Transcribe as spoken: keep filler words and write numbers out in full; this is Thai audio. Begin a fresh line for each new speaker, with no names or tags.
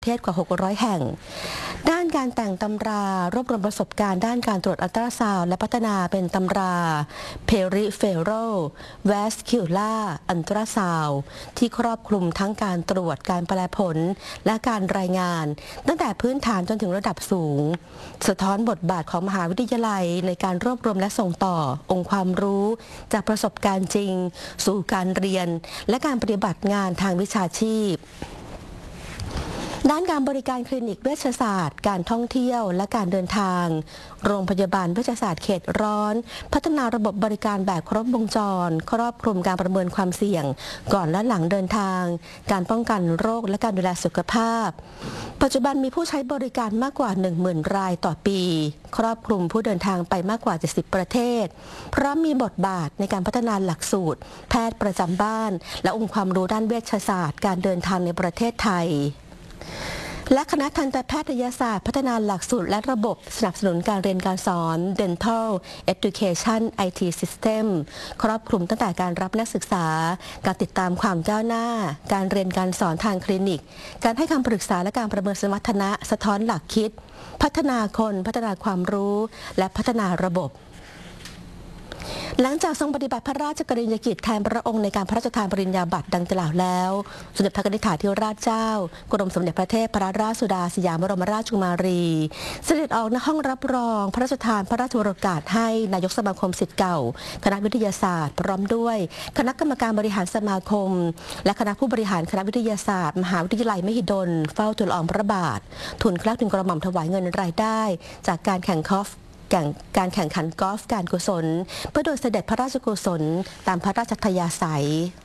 ประเทศกว่า หกร้อย แห่งด้านการแต่งตำรารวบรวมประสบการณ์ด้านการตรวจอัลตราซาวด์และพัฒนาเป็นตำรา Peripheral Vascular Ultrasound ที่ครอบคลุมทั้งการตรวจการแปลผลและการรายงานตั้งแต่พื้นฐานจนถึงระดับสูงสะท้อนบทบาทของมหาวิทยาลัยในการรวบรวมและส่งต่อองค์ความรู้จากประสบการณ์จริงสู่การเรียนและการปฏิบัติงานทางวิชาชีพด้านการบริการคลินิกเวชศาสตร์การท่องเที่ยวและการเดินทางโรงพยาบาลเวชศาสตร์เขตร้อนพัฒนาระบบบริการแบบครบวงจรครอบคลุมการประเมินความเสี่ยงก่อนและหลังเดินทางการป้องกันโรคและการดูแลสุขภาพปัจจุบันมีผู้ใช้บริการมากกว่า หนึ่งหมื่น รายต่อปีครอบคลุมผู้เดินทางไปมากกว่าเจ็ดสิบประเทศพร้อมมีบทบาทในการพัฒนาหลักสูตรแพทย์ประจำบ้านและองค์ความรู้ด้านเวชศาสตร์การเดินทางในประเทศไทยและคณะทันตแพทยศาสตร์พัฒนาหลักสูตรและระบบสนับสนุนการเรียนการสอน Dental Education ไอ ที System ครอบคลุมตั้งแต่การรับนักศึกษาการติดตามความก้าวหน้าการเรียนการสอนทางคลินิกการให้คำปรึกษาและการประเมินสมรรถนะสะท้อนหลักคิดพัฒนาคนพัฒนาความรู้และพัฒนาระบบหลังจากทรงปฏิบัติพระราชกรณียกิจแทนพระองค์ในการพระราชทานปริญญาบัตรดังกล่าวแล้วสมเด็จพระนิธิธิราชเจ้ากรมสมเด็จพระเทพรัตนราชสุดาสยามบรมราชกุมารีเสด็จออกณห้องรับรองพระราชทานพระราชวโรกาสให้นายกสมาคมศิษย์เก่าคณะวิทยาศาสตร์พร้อมด้วยคณะกรรมการบริหารสมาคมและคณะผู้บริหารคณะวิทยาศาสตร์มหาวิทยาลัยมหิดลเฝ้าทูลละอองพระบาททูลเกล้าทูลกระหม่อมถวายเงินรายได้จากการแข่งกอล์ฟการแข่งขันกอล์ฟการกุศลเพื่อโดยเสด็จพระราชกุศลตามพระราชทยาศัย